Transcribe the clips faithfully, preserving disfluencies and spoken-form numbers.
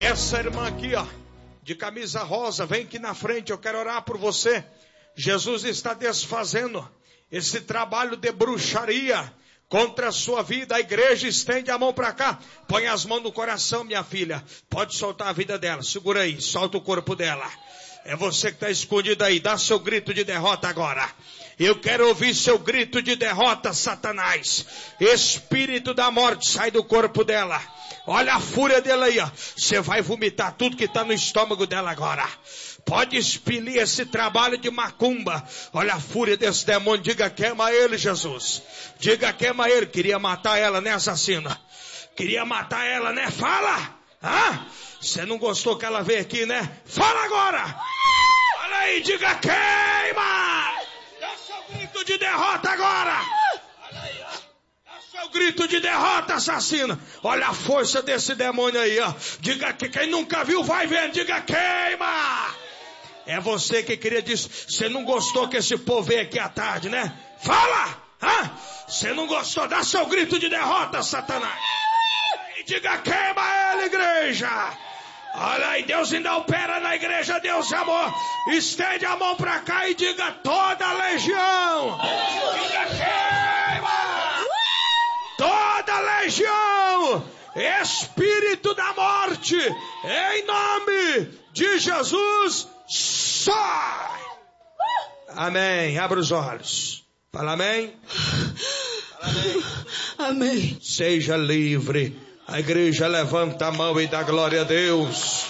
Essa irmã aqui, ó, de camisa rosa, vem aqui na frente, eu quero orar por você. Jesus está desfazendo esse trabalho de bruxaria contra a sua vida. A igreja estende a mão para cá. Põe as mãos no coração, minha filha. Pode soltar a vida dela. Segura aí, solta o corpo dela. É você que está escondido aí. Dá seu grito de derrota agora. Eu quero ouvir seu grito de derrota, Satanás. Espírito da morte, sai do corpo dela. Olha a fúria dela aí, ó. Você vai vomitar tudo que está no estômago dela agora. Pode expelir esse trabalho de macumba. Olha a fúria desse demônio. Diga, queima ele, Jesus. Diga, queima ele. Queria matar ela, né, assassina? Queria matar ela, né? Fala! Hã? Você não gostou que ela veio aqui, né? Fala agora! Olha aí, diga, queima! Dá seu grito de derrota agora! Olha aí, ó. Dá seu grito de derrota, assassina! Olha a força desse demônio aí, ó. Diga que quem nunca viu, vai vendo. Diga, queima! É você que queria dizer, você não gostou que esse povo veio aqui à tarde, né? Fala! Hã? Você não gostou? Dá seu grito de derrota, Satanás! E diga, queima ele, igreja! Olha aí, Deus ainda opera na igreja, Deus é amor. Estende a mão pra cá e diga, toda a legião! Diga, queima! Toda a legião! Espírito da morte, em nome de Jesus, sai! Amém. Abra os olhos. Fala amém. Fala amém. Amém. Seja livre. A igreja levanta a mão e dá glória a Deus.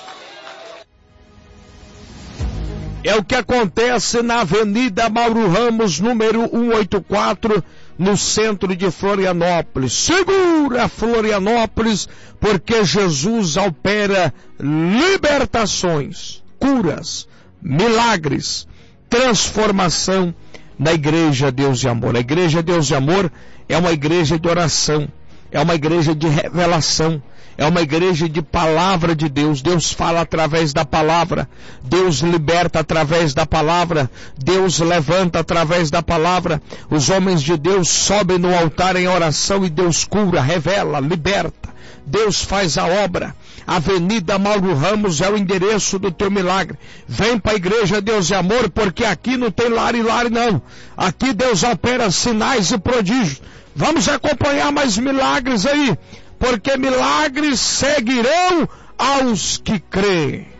É o que acontece na Avenida Mauro Ramos, número cento e oitenta e quatro, no centro de Florianópolis. Segura Florianópolis, porque Jesus opera libertações, curas, milagres, transformação na Igreja Deus de Amor. A Igreja Deus de Amor é uma igreja de oração, é uma igreja de revelação, é uma igreja de palavra de Deus. Deus fala através da palavra, Deus liberta através da palavra, Deus levanta através da palavra. Os homens de Deus sobem no altar em oração e Deus cura, revela, liberta. Deus faz a obra. Avenida Mauro Ramos é o endereço do teu milagre. Vem para a igreja Deus de Amor, porque aqui não tem lar e lar não. Aqui Deus opera sinais e prodígios. Vamos acompanhar mais milagres aí, porque milagres seguirão aos que creem.